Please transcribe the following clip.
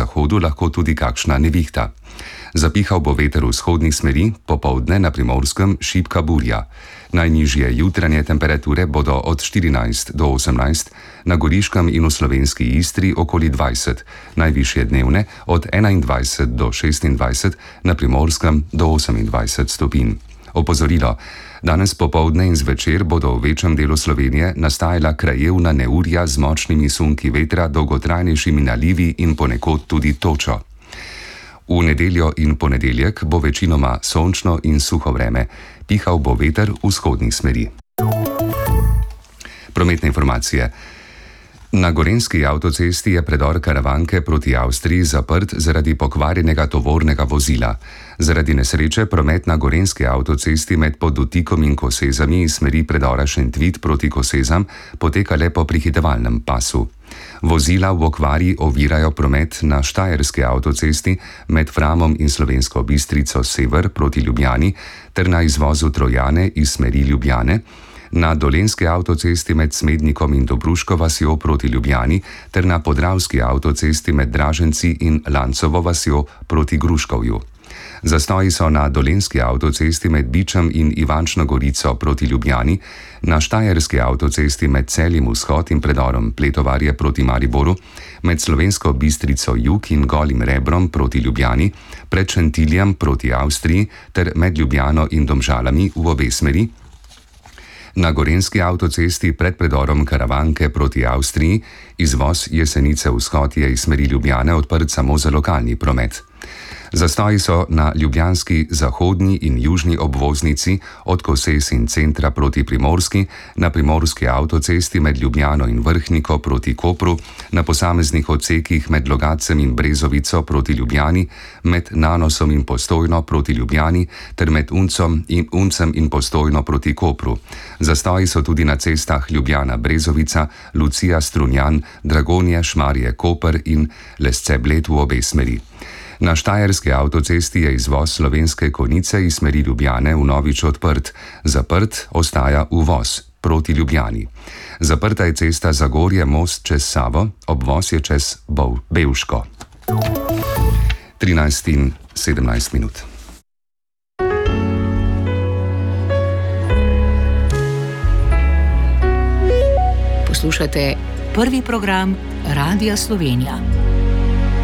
zahodu lahko tudi kakšna nevihta. Zapihal bo veter vzhodnih smeri, popoldne na Primorskem šibka burja. Najnižje jutranje temperature bodo od 14 do 18, na Goriškem in v slovenski Istri okoli 20, najvišje dnevne od 21 do 26, na Primorskem do 28 stopinj. Opozorilo: danes popoldne in zvečer bodo v večjem delu Slovenije nastajala krajevna neurja z močnimi sunki vetra, dolgotrajnejšimi nalivi in ponekod tudi točo. V nedeljo in ponedeljek bo večinoma sončno in suho vreme, pihal bo veter vzhodnih smeri. Prometne informacije. Na Gorenjski avtocesti je predor Karavanke proti Avstriji zaprt zaradi pokvarjenega tovornega vozila. Zaradi nesreče promet na Gorenjski avtocesti med Podutikom in Kosezami iz smeri predora Šentvid proti Kosezam poteka le po prehitevalnem pasu. Vozila v okvari ovirajo promet na Štajerski avtocesti med Framom in Slovensko Bistrico sever proti Ljubljani ter na izvozu Trojane iz smeri Ljubljane, na Dolenjski avtocesti med Smednikom in Dobruško vasjo proti Ljubljani ter na Podravski avtocesti med Draženci in Lancovo vasjo proti Gruškovju. Zastoji so na Dolenjski avtocesti med Bičem in Ivančno Gorico proti Ljubljani, na Štajerski avtocesti med Celjem vzhod in predorom Pletovarje proti Mariboru, med Slovensko Bistrico jug in Golim Rebrom proti Ljubljani, pred Šentiljem proti Avstriji ter med Ljubljano in Domžalami v obe smeri. Na Gorenjski avtocesti pred predorom Karavanke proti Avstriji izvoz Jesenice vzhod je iz smeri Ljubljane odprt samo za lokalni promet. Zastoji so na ljubljanski zahodni in južni obvoznici od Kosez in centra proti Primorski, na Primorski avtocesti med Ljubljano in Vrhniko proti Kopru, na posameznih odsekih med Logatcem in Brezovico proti Ljubljani, med Nanosom in Postojno proti Ljubljani ter med Uncem in Postojno proti Kopru. Zastoji so tudi na cestah Ljubljana-Brezovica, Lucija-Strunjan, Dragonje-Šmarje-Koper in Lesce-Bled v obe smeri. Na Štajerski avtocesti je izvoz Slovenske Konjice iz smeri Ljubljane vnovič odprt, zaprt ostaja uvoz proti Ljubljani. Zaprta je cesta Zagorje-Most čez Savo, obvoz je čez Bevško. 13 in 17 minut. Poslušate prvi program Radia Slovenija.